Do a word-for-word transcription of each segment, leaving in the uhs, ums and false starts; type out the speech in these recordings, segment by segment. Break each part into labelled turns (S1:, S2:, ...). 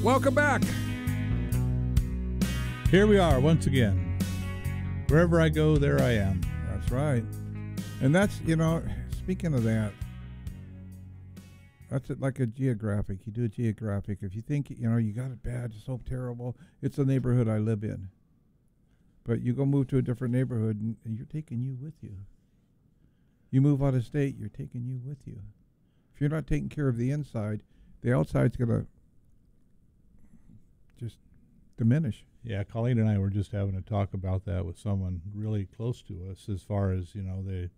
S1: Welcome back.
S2: Here we are once again. Wherever I go, there I am.
S1: That's right. And that's, you know, speaking of that, that's it, like a geographic. You do a geographic. If you think, you know, you got it bad, it's so terrible, it's the neighborhood I live in. But you go move to a different neighborhood, and, and you're taking you with you. You move out of state, you're taking you with you. If you're not taking care of the inside, the outside's going to just diminish.
S2: Yeah, Colleen and I were just having a talk about that with someone really close to us, as far as, you know, they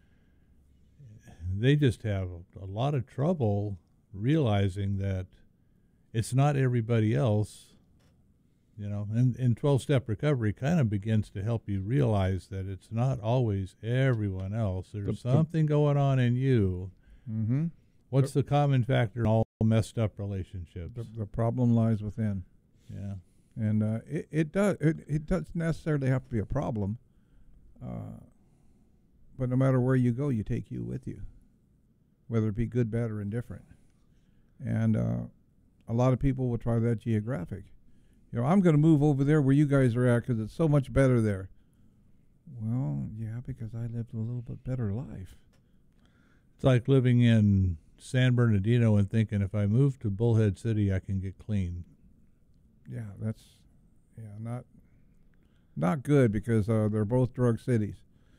S2: they just have a, a lot of trouble realizing that it's not everybody else, you know, and, and twelve-step recovery kind of begins to help you realize that it's not always everyone else. There's
S1: The-
S2: something going on in you.
S1: Mm-hmm.
S2: What's the common factor in all messed up relationships?
S1: The, the problem lies within.
S2: Yeah.
S1: And uh, it, it does it, it doesn't necessarily have to be a problem, uh, but no matter where you go, you take you with you, whether it be good, bad, or indifferent. And uh, a lot of people will try that geographic. You know, I'm going to move over there where you guys are at because it's so much better there. Well, yeah, because I lived a little bit better life.
S2: It's like living in San Bernardino and thinking if I move to Bullhead City, I can get clean.
S1: Yeah, that's yeah not not good because uh, they're both drug cities.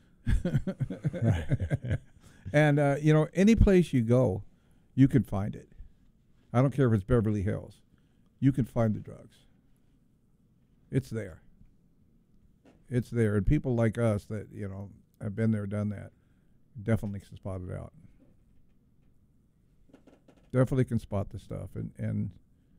S2: Right.
S1: And uh, you know, any place you go, you can find it. I don't care if it's Beverly Hills, you can find the drugs. It's there. It's there, and people like us that you know have been there, done that, definitely can spot it out. Definitely can spot the stuff, and and.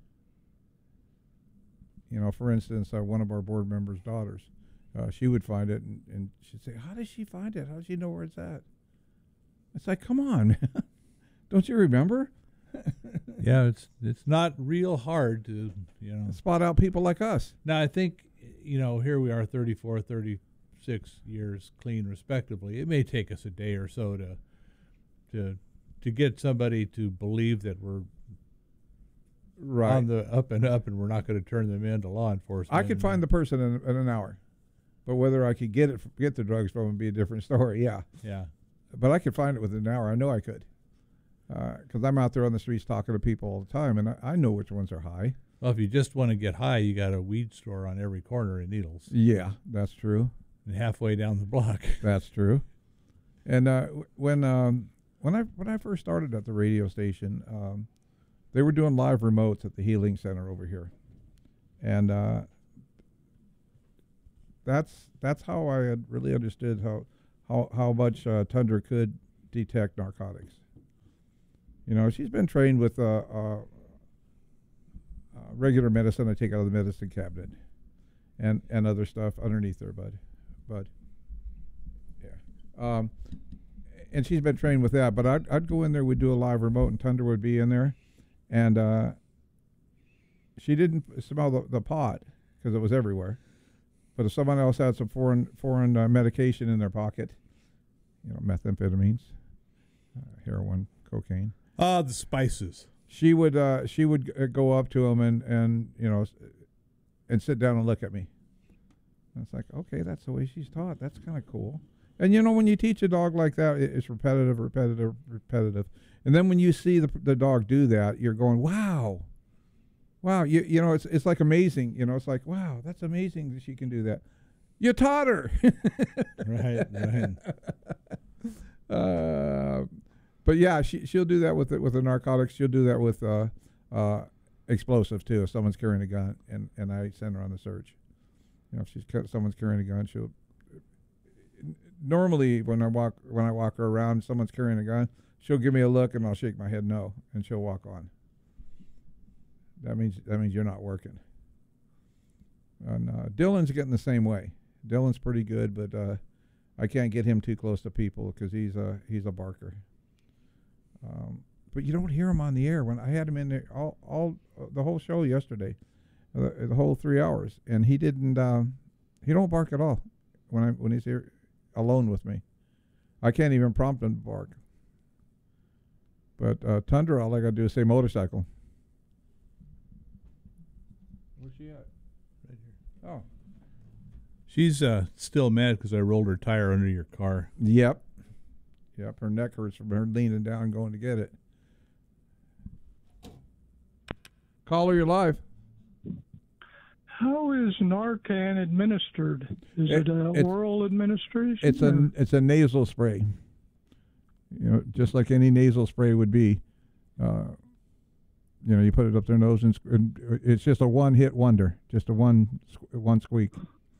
S1: You know, for instance, uh, one of our board members' daughters, uh, she would find it, and, and she'd say, "How does she find it? How does she know where it's at?" It's like, come on, man. Don't you remember?
S2: Yeah, it's it's not real hard to, you know.
S1: Spot out people like us.
S2: Now, I think, you know, here we are thirty-four, thirty-six years clean, respectively. It may take us a day or so to to to get somebody to believe that we're
S1: Right.
S2: on the up and up, and we're not going to turn them into law enforcement.
S1: I could find the person in, in an hour, but whether I could get it, get the drugs from them, would be a different story. Yeah,
S2: Yeah.
S1: but I could find it within an hour. I know I could, because I'm out there on the streets talking to people all the time, and I, I know which ones are high.
S2: Well, if you just want to get high, you got a weed store on every corner in Needles,
S1: Yeah, that's true.
S2: and halfway down the block.
S1: That's true. And uh, w- when um, when I when I first started at the radio station, um, they were doing live remotes at the Healing Center over here, and uh, that's that's how I had really understood how how how much uh, Tundra could detect narcotics. You know, she's been trained with uh, uh, uh, regular medicine I take out of the medicine cabinet, and and other stuff underneath there, bud, bud. Yeah. Um, and she's been trained with that, but I'd I'd go in there, we'd do a live remote, and Tundra would be in there. And uh, she didn't smell the, the pot because it was everywhere. But if someone else had some foreign foreign uh, medication in their pocket, you know, methamphetamines, uh, heroin, cocaine,
S2: Ah, the spices.
S1: she would uh, she would uh, go up to him and and you know, s- and sit down and look at me. And it's like, okay, that's the way she's taught. That's kind of cool. And you know, when you teach a dog like that, it, it's repetitive, repetitive, repetitive. And then when you see the the dog do that, you're going, wow, wow. You you know, it's it's like amazing. You know, it's like, wow, that's amazing that she can do that. You taught her.
S2: Right, right.
S1: Uh, but yeah, she she'll do that with the, with the narcotics. She'll do that with uh, uh, explosive too. If someone's carrying a gun, and, and I send her on the search. You know, if she's ca- someone's carrying a gun, she'll. Normally, when I walk when I walk her around, someone's carrying a gun. She'll give me a look, and I'll shake my head no, and she'll walk on. That means that means you're not working. And uh, Dylan's getting the same way. Dylan's pretty good, but uh, I can't get him too close to people because he's a he's a barker. Um, but you don't hear him on the air. When I had him in there all all uh, the whole show yesterday, uh, the whole three hours, and he didn't um, he don't bark at all when I when he's here alone with me. I can't even prompt him to bark. But uh, Tundra, all I got to do is say motorcycle. she at?
S2: Right here.
S1: Oh.
S2: She's uh, still mad because I rolled her tire under your car.
S1: Yep. Yep, her neck hurts from her leaning down going to get it. Caller, you're live.
S3: How is Narcan administered? Is
S1: It-
S3: it, a
S1: it's-
S3: oral administration?
S1: It's a
S3: or-
S1: it's a nasal spray. You know, just like any nasal spray would be. Uh, you know, you put it up their nose and, sc- and it's just a one hit wonder, just a one squ- one squeak.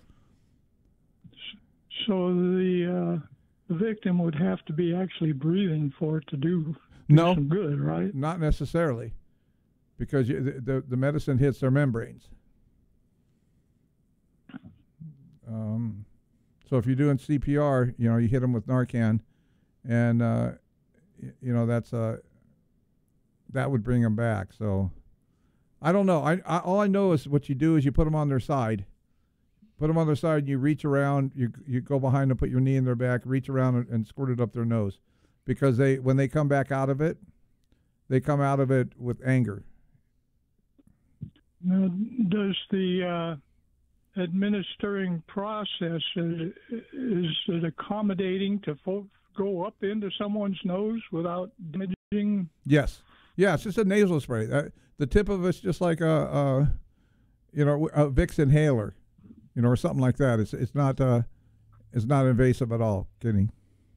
S3: So the, uh, the victim would have to be actually breathing for it to do, do
S1: No,
S3: some good, right?
S1: not necessarily, because you, the, the the medicine hits their membranes. Um, so if you're doing C P R, you know, you hit them with Narcan, and uh, y- you know that's uh, that would bring them back. So I don't know. I, I all I know is what you do is you put them on their side, put them on their side, and you reach around, you you go behind them, put your knee in their back, reach around and, and squirt it up their nose, because they when they come back out of it, they come out of it with anger.
S3: Now, does the uh, administering process, is, is it accommodating to fo- go up into someone's nose without damaging?
S1: Yes, yeah, it's just a nasal spray. Uh, the tip of it's just like a, a you know, a Vicks inhaler, you know, or something like that. It's it's not uh, it's not invasive at all. Kidding.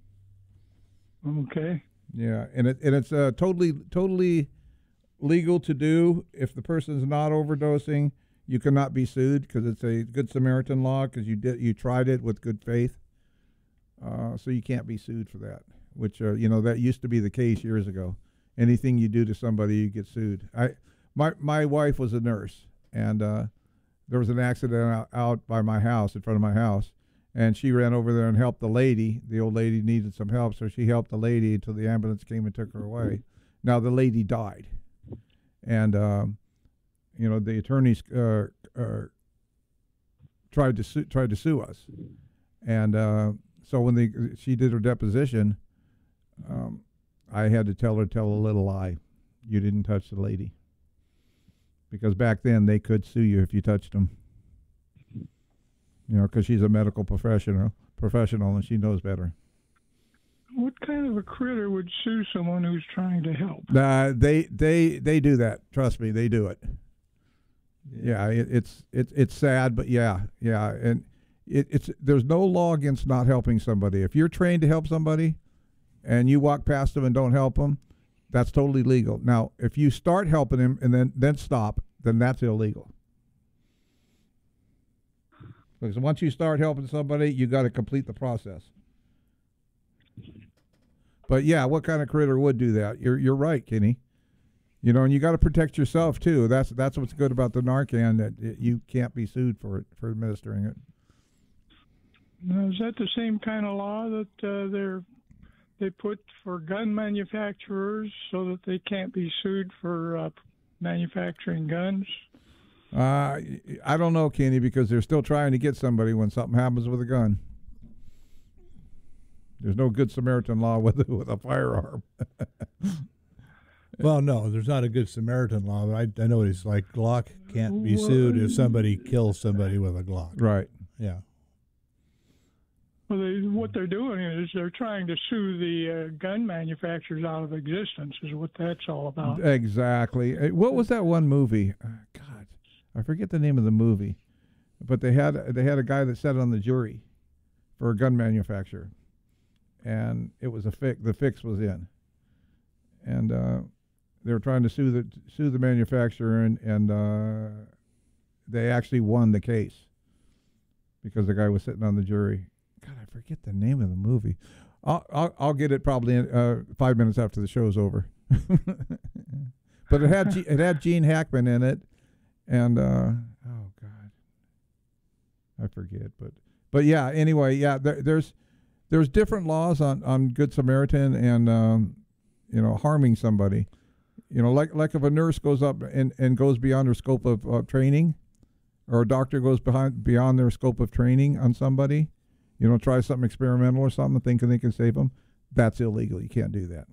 S3: Okay.
S1: Yeah, and it and it's uh, totally totally legal to do if the person's not overdosing. You cannot be sued because it's a Good Samaritan law because you did you tried it with good faith. Uh, so you can't be sued for that. Which uh, you know that used to be the case years ago. Anything you do to somebody, you get sued. I my my wife was a nurse, and uh, there was an accident out, out by my house, in front of my house. And she ran over there and helped the lady. The old lady needed some help, so she helped the lady until the ambulance came and took her away. Now the lady died, and um, you know the attorneys uh, uh, tried to sue, tried to sue us, and uh, so when they she did her deposition, um, I had to tell her tell a little lie. You didn't touch the lady, because back then they could sue you if you touched them. You know, because she's a medical professional, professional, and she knows better.
S3: What kind of a critter would sue someone who's trying to help?
S1: Uh, they they they do that. Trust me, they do it. Yeah, it, it's it's it's sad, but yeah, yeah, and it, it's there's no law against not helping somebody. If you're trained to help somebody, and you walk past them and don't help them, that's totally legal. Now, if you start helping him and then then stop, then that's illegal. Because once you start helping somebody, you got to complete the process. But yeah, what kind of critter would do that? You're you're right, Kenny. You know, and you got to protect yourself too. That's that's what's good about the Narcan, that it, you can't be sued for it for administering it.
S3: Now, is that the same kind of law that uh, they're they put for gun manufacturers so that they can't be sued for uh, manufacturing guns?
S1: Uh, I don't know, Kenny, because they're still trying to get somebody when something happens with a gun. There's no Good Samaritan law with with a firearm.
S2: Well, no, there's not a Good Samaritan law. But I, I know it's like Glock can't be sued if somebody kills somebody with a Glock.
S1: Right.
S2: Yeah.
S3: Well, they, what they're doing is they're trying to sue the uh, gun manufacturers out of existence, is what that's all about.
S1: Exactly. Uh, What was that one movie? Uh, God, I forget the name of the movie, but they had they had a guy that sat on the jury for a gun manufacturer, and it was a fix. The fix was in, and uh, they were trying to sue the sue the manufacturer, and and uh, they actually won the case because the guy was sitting on the jury. God, I forget the name of the movie. I'll I'll, I'll get it probably in, uh, five minutes after the show's over. But it had G, it had Gene Hackman in it, and uh, oh God, I forget. But but yeah. Anyway, yeah. There, there's there's different laws on, on Good Samaritan and um, you know, harming somebody. You know, like like if a nurse goes up and, and goes beyond her scope of uh, training, or a doctor goes behind beyond their scope of training on somebody. You know, try something experimental or something, thinking they can save them. That's illegal. You can't do that.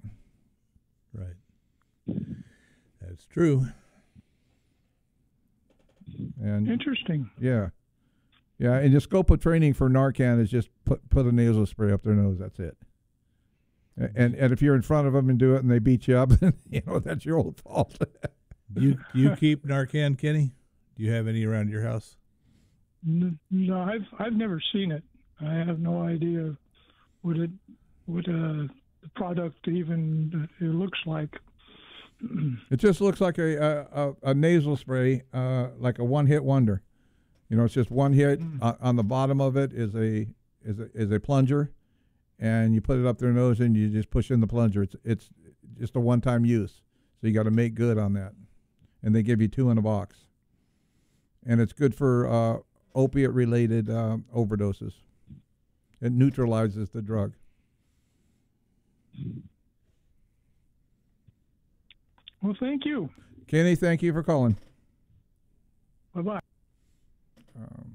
S2: Right. That's true.
S1: And
S3: Interesting.
S1: yeah, yeah. And the scope of training for Narcan is just put put a nasal spray up their nose. That's it. A- And and if you're in front of them and do it and they beat you up, you know that's your own fault.
S2: You you keep Narcan, Kenny? Do you have any around your house?
S3: N- No, I've I've never seen it. I have no idea what it what uh, the product even uh, it looks like.
S1: It just looks like a a, a, a nasal spray, uh, like a one hit wonder. You know, it's just one hit.
S3: Mm.
S1: Uh, on the bottom of it is a is a is a plunger, and you put it up their nose and you just push in the plunger. It's it's just a one time use, so you got to make good on that. And they give you two in a box, and it's good for uh, opiate related uh, overdoses. It neutralizes the drug.
S3: Well, thank you.
S1: Kenny, thank you for calling.
S3: Bye bye.
S1: Um,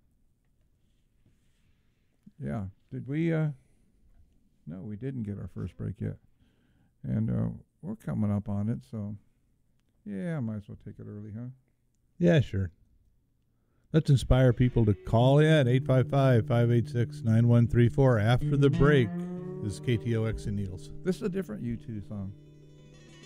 S1: yeah, did we? Uh, no, we didn't get our first break yet, and uh, we're coming up on it. So, yeah, I might as well take it early, huh?
S2: Yeah, sure. Let's inspire people to call in eight five five, five eight six, nine one three four after the break. This is K T O X and Niels.
S1: This is a different U two song.